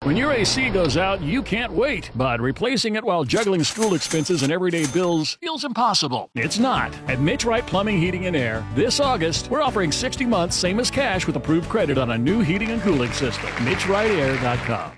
When your AC goes out, you can't wait, but replacing it while juggling school expenses and everyday bills feels impossible. It's not. At Mitch Wright Plumbing, Heating, and Air, this August, we're offering 60 months, same as cash, with approved credit on a new heating and cooling system. MitchWrightAir.com.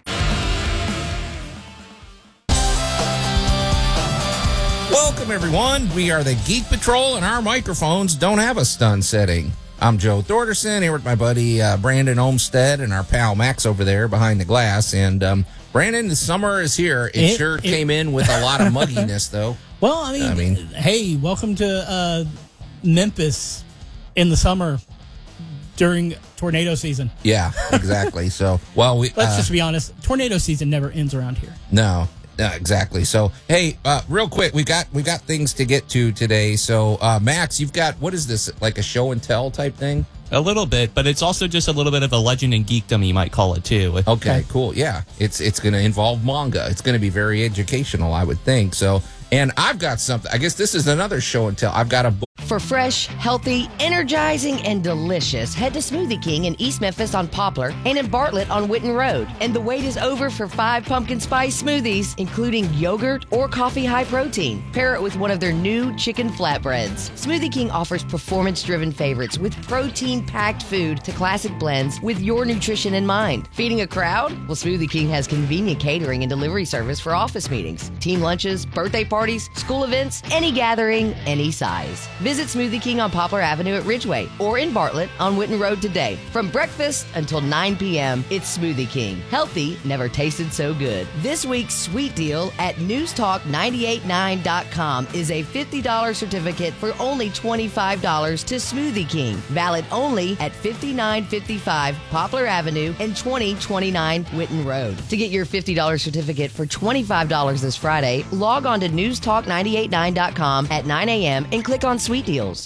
Welcome, everyone. We are the Geek Patrol, and our microphones don't have a stun setting. I'm Joe Thorderson, here with my buddy Brandon Olmstead and our pal Max over there behind the glass. And Brandon, the summer is here. It sure came in with a lot of mugginess, though. Well, I mean, hey, welcome to Memphis in the summer during tornado season. Yeah, exactly. So, well, let's just be honest. Tornado season never ends around here. No. Exactly. So, hey, real quick, we got things to get to today. So, Max, you've got, what is this, like a show and tell type thing? A little bit, but it's also just a little bit of a legend in geekdom, you might call it, too. Okay, cool. Yeah, it's going to involve manga. It's going to be very educational, I would think. So, and I've got something. I guess this is another show and tell. I've got a book. For fresh, healthy, energizing, and delicious, head to Smoothie King in East Memphis on Poplar and in Bartlett on Witten Road. And the wait is over for 5 pumpkin spice smoothies, including yogurt or coffee high protein. Pair it with one of their new chicken flatbreads. Smoothie King offers performance-driven favorites with protein-packed food to classic blends with your nutrition in mind. Feeding a crowd? Well, Smoothie King has convenient catering and delivery service for office meetings, team lunches, birthday parties, school events, any gathering, any size. Visit Smoothie King on Poplar Avenue at Ridgeway or in Bartlett on Witten Road today. From breakfast until 9 p.m., it's Smoothie King. Healthy never tasted so good. This week's sweet deal at newstalk989.com is a $50 certificate for only $25 to Smoothie King. Valid only at 5955 Poplar Avenue and 2029 Witten Road. To get your $50 certificate for $25 this Friday, log on to newstalk989.com at 9 a.m. and click on Sweet Deals.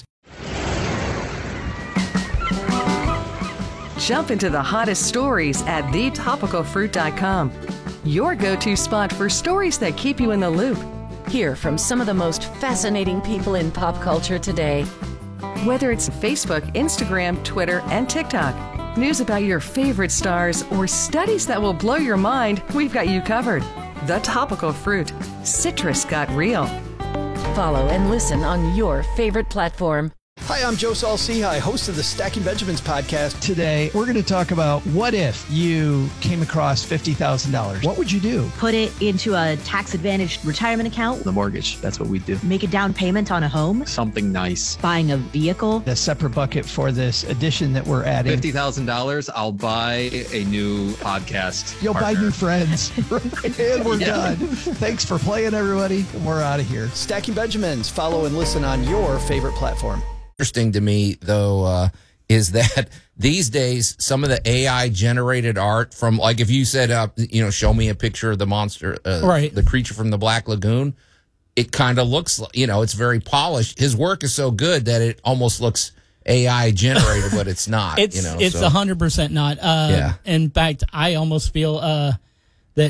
Jump into the hottest stories at thetopicalfruit.com. Your go-to spot for stories that keep you in the loop. Hear from some of the most fascinating people in pop culture today. Whether it's Facebook, Instagram, Twitter, and TikTok, news about your favorite stars, or studies that will blow your mind, we've got you covered. The Topical Fruit. Citrus got real. Follow and listen on your favorite platform. Hi, I'm Joe Saul-Sehy, host of the Stacking Benjamins podcast. Today, we're going to talk about what if you came across $50,000. What would you do? Put it into a tax-advantaged retirement account. The mortgage, that's what we do. Make a down payment on a home. Something nice. Buying a vehicle. A separate bucket for this addition that we're adding. $50,000, I'll buy a new podcast. You'll partner. buy new friends. And we're done. Thanks for playing, everybody. We're out of here. Stacking Benjamins. Follow and listen on your favorite platform. Interesting to me, though, is that these days some of the AI generated art from, like, if you said, show me a picture of the monster, right, the creature from the Black Lagoon, it kind of looks, it's very polished. His work is so good that it almost looks AI generated, but it's not. It's 100% not. Yeah. In fact, I almost feel that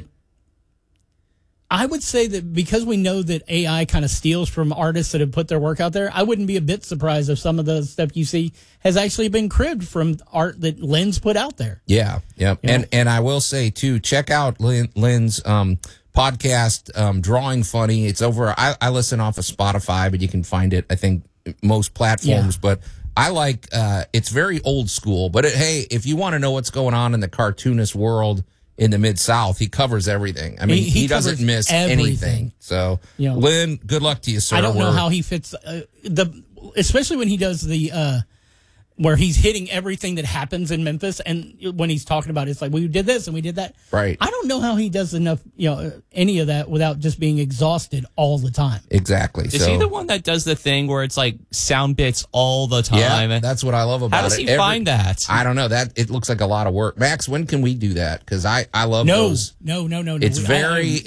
I would say that because we know that AI kind of steals from artists that have put their work out there, I wouldn't be a bit surprised if some of the stuff you see has actually been cribbed from art that Lynn's put out there. Yeah, yeah. And I will say, too, check out Lynn's podcast, Drawing Funny. It's over, I listen off of Spotify, but you can find it, I think, most platforms. Yeah. But I like, it's very old school. But, hey, if you want to know what's going on in the cartoonist world in the Mid-South, he covers everything. I mean, he doesn't miss anything. So, Lynn, good luck to you, sir. I don't know how he fits especially when he does the where he's hitting everything that happens in Memphis, and when he's talking about it, it's like, we did this and we did that. Right. I don't know how he does enough, any of that without just being exhausted all the time. Exactly. Is he the one that does the thing where it's like sound bits all the time? Yeah, that's what I love about it. How does he find that? I don't know. It looks like a lot of work. Max, when can we do that? Because I love those. No. It's very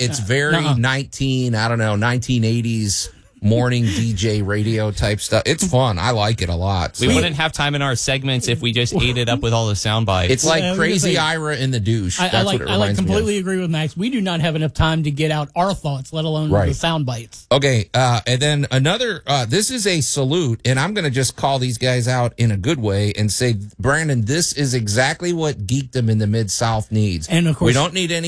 1980s morning DJ radio type stuff. It's fun. I like it a lot. So. We wouldn't have time in our segments if we just ate it up with all the sound bites. It's like Crazy Ira in the douche. That's what it reminds me of. Completely agree with Max. We do not have enough time to get out our thoughts, let alone the sound bites. Okay, and then another, this is a salute, and I'm going to just call these guys out in a good way and say, Brandon, this is exactly what geekdom in the Mid-South needs. And of course, we don't need any